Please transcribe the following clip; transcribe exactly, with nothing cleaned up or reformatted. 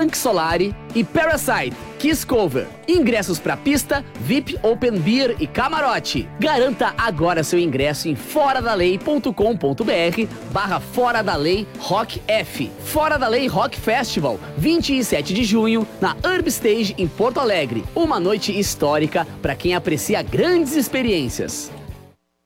Punk Solari e Parasite, Kiss Cover. Ingressos pra pista, V I P, Open Beer e camarote. Garanta agora seu ingresso em foradalei.com.br barra Fora da Lei Rock F. Fora da Lei Rock Festival, vinte e sete de junho, na Urb Stage em Porto Alegre. Uma noite histórica para quem aprecia grandes experiências.